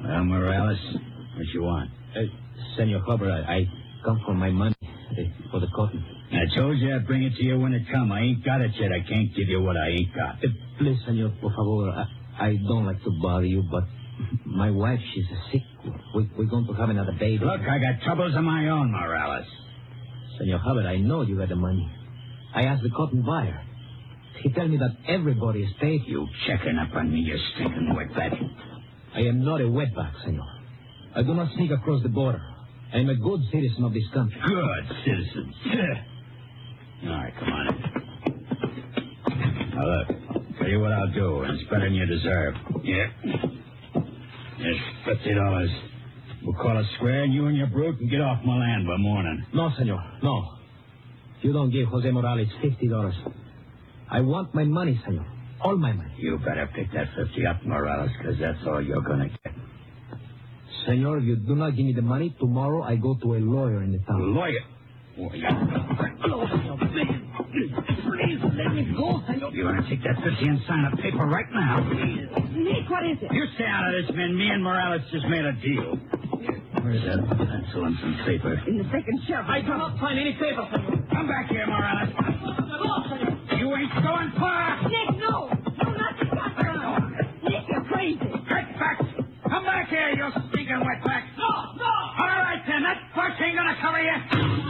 Well, Morales, what you want? Senor Hubbard, I come for my money for the cotton. I told you I'd bring it to you when it come. I ain't got it yet. I can't give you what I ain't got. Please, senor, por favor. I don't like to bother you, but my wife, she's sick. We're going to have another baby. Look, I got troubles of my own, Morales. Senor Hubbard, I know you got the money. I asked the cotton buyer. He told me that everybody is paid. You checking up on me, you stinking wetback. I am not a wetback, senor. I do not sneak across the border. I am a good citizen of this country. Good citizen. All right, come on in. Now, look, tell you what I'll do, and it's better than you deserve. Yeah. Here's $50. We'll call it square, and you and your brute can get off my land by morning. No, senor, no. You don't give Jose Morales $50. I want my money, senor. All my money. You better pick that 50 up, Morales, because that's all you're going to get. Senor, if you do not give me the money, tomorrow I go to a lawyer in the town. A lawyer? Oh, yeah. No, senor, please let me go, senor. You want to take that 50 and sign a paper right now? Nick, what is it? You stay out of this, man. Me and Morales just made a deal. Where's that pencil and some paper? In the second shelf. I cannot find any paper, senor. Come back here, Morales. You ain't going far. Nick, no. No, not the gun. Nick, you're crazy. Get back. Come back here, you stinking wetback. No. All right, then. That bush ain't going to cover you.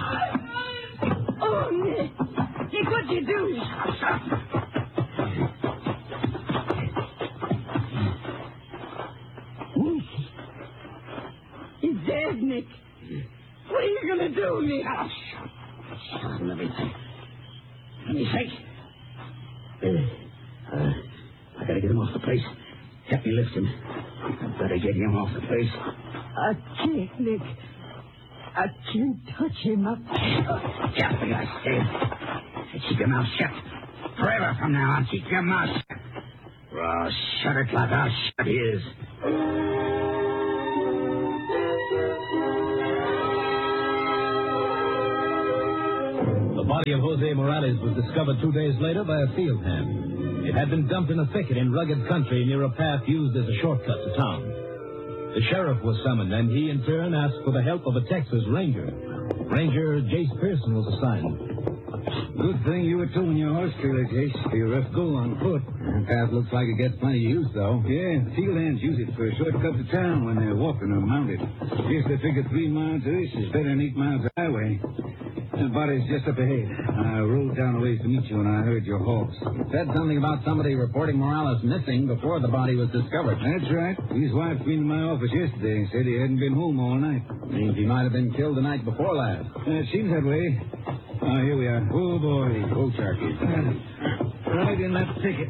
Oh, Nick. Nick, what'd you do? Stop. Nick. He's dead, Nick. What are you going to do, Nick? Oh, shut. Let me think. I gotta get him off the place. Help me lift him. I better get him off the place. I can't, Nick. I can't touch him up. Yeah, I said. Keep your mouth shut. Forever from now on, keep your mouth shut. Or I'll shut it like I'll shut his. The body of Jose Morales was discovered 2 days later by a field hand. It had been dumped in a thicket in rugged country near a path used as a shortcut to town. The sheriff was summoned, and he, in turn, asked for the help of a Texas ranger. Ranger Jace Pearson was assigned. Good thing you were towing your horse trailer, Jace. Be a rough go on foot. The path looks like it gets plenty of use, though. Yeah, field hands use it for a shortcut to town when they're walking or mounted. Guess they figure 3 miles of this is better than 8 miles of highway. The body's just up ahead. I rode down a ways to meet you when I heard your horse. Said something about somebody reporting Morales missing before the body was discovered. That's right. His wife came to my office yesterday and said he hadn't been home all night. Means he might have been killed the night before last. It seems that way. Oh, here we are. Oh, boy. Oh, Sharky. Right in that thicket.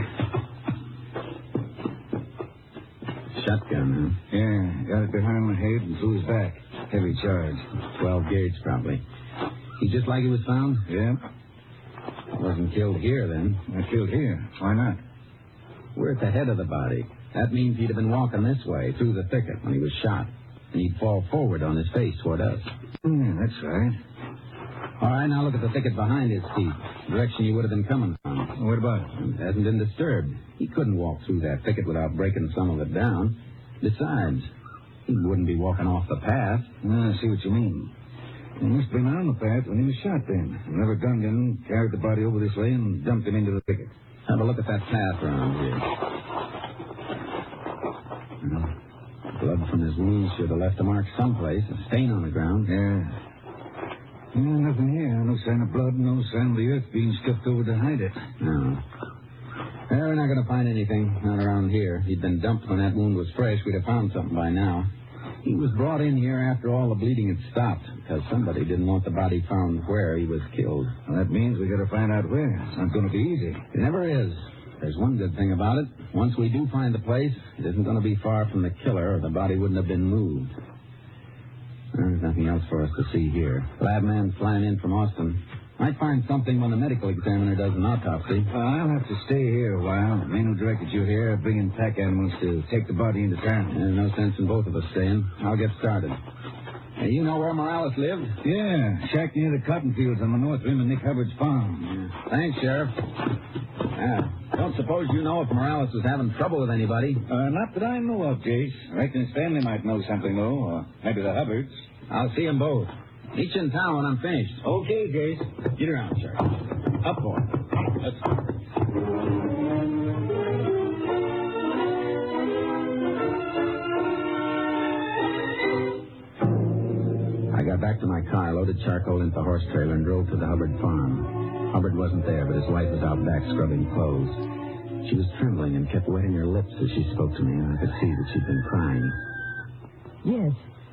Shotgun, huh? Yeah, got it behind my head and through his back. Heavy charge. 12 gauge, probably. He just like he was found? Yeah. Wasn't killed here, then. Not killed here. Why not? We're at the head of the body. That means he'd have been walking this way, through the thicket, when he was shot. And he'd fall forward on his face toward us. That's right. All right, now look at the thicket behind his feet. Direction you would have been coming from. What about it? It hasn't been disturbed. He couldn't walk through that thicket without breaking some of it down. Besides, he wouldn't be walking off the path. I see what you mean. He must have been on the path when he was shot then. Whoever gunned him carried the body over this way and dumped him into the thicket. Have a look at that path around here. Blood from his wounds should have left a mark someplace, a stain on the ground. Yeah, nothing here. No sign of blood, no sign of the earth being scuffed over to hide it. No. Well, we're not going to find anything, not around here. He'd been dumped when that wound was fresh. We'd have found something by now. He was brought in here after all the bleeding had stopped, because somebody didn't want the body found where he was killed. Well, that means we got to find out where. It's not going to be easy. It never is. There's one good thing about it. Once we do find the place, it isn't going to be far from the killer, or the body wouldn't have been moved. There's nothing else for us to see here. Lab man's flying in from Austin. Might find something when the medical examiner does an autopsy. I'll have to stay here a while. The men who directed you here are bringing pack animals to take the body into town. There's no sense in both of us staying. I'll get started. Hey, you know where Morales lived? Yeah, shack near the cotton fields on the north rim of Nick Hubbard's farm. Yeah. Thanks, Sheriff. Don't suppose you know if Morales was having trouble with anybody? Not that I know of, Jace. I reckon his family might know something, though. Or maybe the Hubbards. I'll see them both. Meet you in town when I'm finished. Okay, Jace. Get around, Sheriff. Up, boy. Let's go. I got back to my car, loaded charcoal into the horse trailer, and drove to the Hubbard farm. Hubbard wasn't there, but his wife was out back scrubbing clothes. She was trembling and kept wetting her lips as she spoke to me, and I could see that she'd been crying. Yes.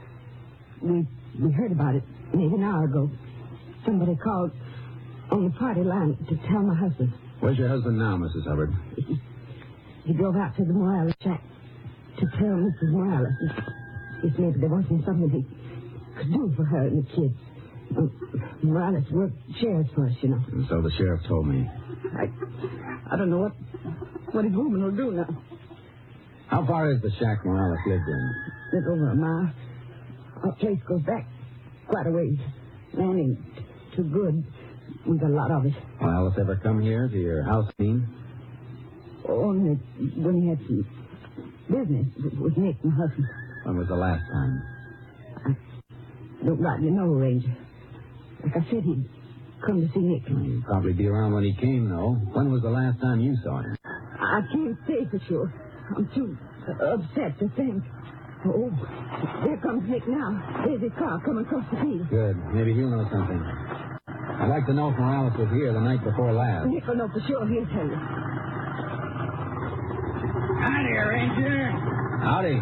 We heard about it maybe an hour ago. Somebody called on the party line to tell my husband. Where's your husband now, Mrs. Hubbard? He drove out to the Morales shack to tell Mrs. Morales if maybe there wasn't something he could do for her and the kids. Morales worked sheriff for us, you know. And so the sheriff told me. I don't know what his woman will do now. How far is the shack Morales lived in? It's over a mile. Our place goes back quite a ways. Man ain't too good. We got a lot of it. Will Alice ever come here to your house, Dean? Only when he had some business with Nick, my husband. When was the last time? I don't rightly know, Ranger. Like I said, he'd come to see Nick. He'd probably be around when he came, though. When was the last time you saw him? I can't say for sure. I'm too upset to think. Oh, there comes Nick now. There's his car coming across the field. Good. Maybe he'll know something. I'd like to know if Morales was here the night before last. Nick will know for sure. He'll tell you. Howdy, Ranger. Howdy.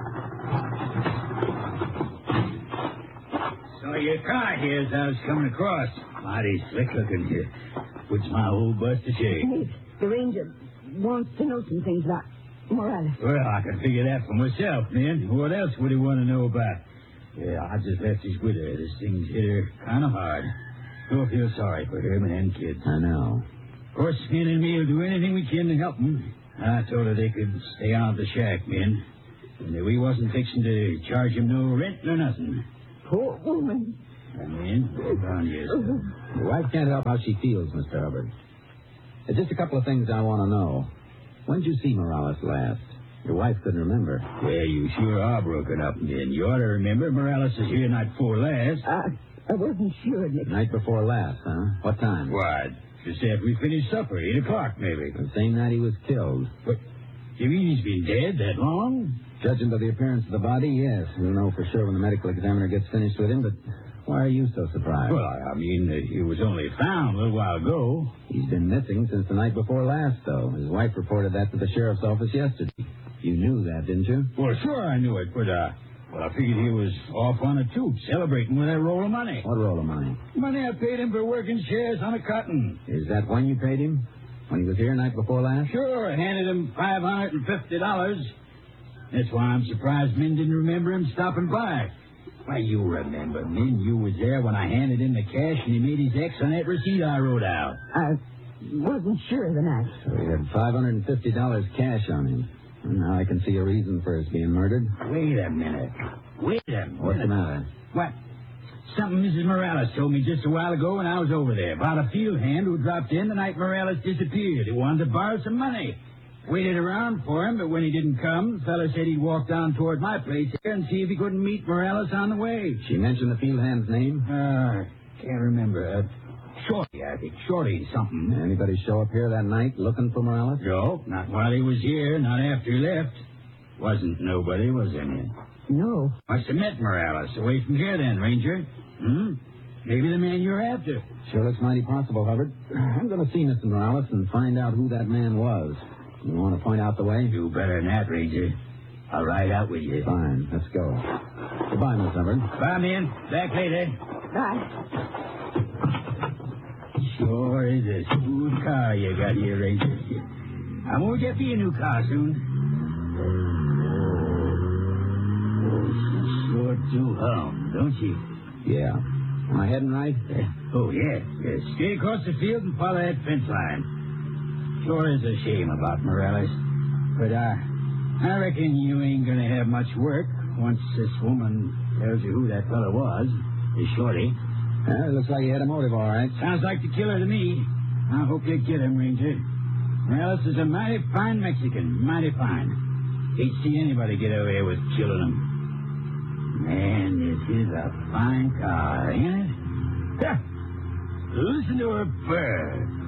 Saw your car here as I was coming across. Mighty slick looking here. Puts my old bust to shame. Nick, the Ranger wants to know some things about Morales. Well, I can figure that for myself, man. What else would he want to know about? Yeah, I just left his widow. This thing's hit her kind of hard. Sure feel sorry for him and kids. I know. Of course, Finn and me will do anything we can to help them. I told her they could stay out of the shack, man. And that we wasn't fixing to charge him no rent or nothing. Poor woman. Come in. Down here, sir. Your wife can't help how she feels, Mr. Hubbard. There's just a couple of things I want to know. When did you see Morales last? Your wife couldn't remember. Well, you sure are broken up, man. You ought to remember Morales was here night before last. I wasn't sure, Nick. Night before last, huh? What time? What? Just after we finished supper, 8 o'clock, maybe. The same night he was killed. But you mean he's been dead that long? Judging by the appearance of the body, yes. We'll know for sure when the medical examiner gets finished with him, but why are you so surprised? Well, I mean, he was only found a little while ago. He's been missing since the night before last, though. His wife reported that to the sheriff's office yesterday. You knew that, didn't you? Well, sure I knew it, but, I figured he was off on a toot, celebrating with that roll of money. What roll of money? Money I paid him for working shares on a cotton. Is that when you paid him? When he was here night before last? Sure, I handed him $550. That's why I'm surprised men didn't remember him stopping by. Why, you remember, men, you was there when I handed him the cash and he made his X on that receipt I wrote out. I wasn't sure of the night. So he had $550 cash on him. Now I can see a reason for his being murdered. Wait a minute. What's the matter? What? Something Mrs. Morales told me just a while ago when I was over there about a field hand who dropped in the night Morales disappeared. He wanted to borrow some money. Waited around for him, but when he didn't come, the fella said he'd walk down toward my place here and see if he couldn't meet Morales on the way. She mentioned the field hand's name? Can't remember. Shorty, I think. Shorty something. Anybody show up here that night looking for Morales? No, not while he was here, not after he left. Wasn't nobody, was there, man? No. Must have met Morales away from here then, Ranger. Maybe the man you're after. Sure looks mighty possible, Hubbard. I'm going to see Mr. Morales and find out who that man was. You want to point out the way? Do better than that, Ranger. I'll ride out with you. Fine, let's go. Goodbye, Miss Hubbard. Bye, man. Back later. Bye. Sure is a smooth car you got here, Ranger. I'm going to get me a new car soon. She sure do hum, don't she? Yeah. Am I heading right? Oh, yeah. Straight across the field and follow that fence line. Sure is a shame about Morales. But, I reckon you ain't going to have much work once this woman Tells you who that fellow was. Is Shorty. It looks like he had a motive, all right. Sounds like the killer to me. I hope you get him, Ranger. Morales is a mighty fine Mexican. Mighty fine. Hate to see anybody get away with killing him. Man, this is a fine car, ain't it? Listen to her purr.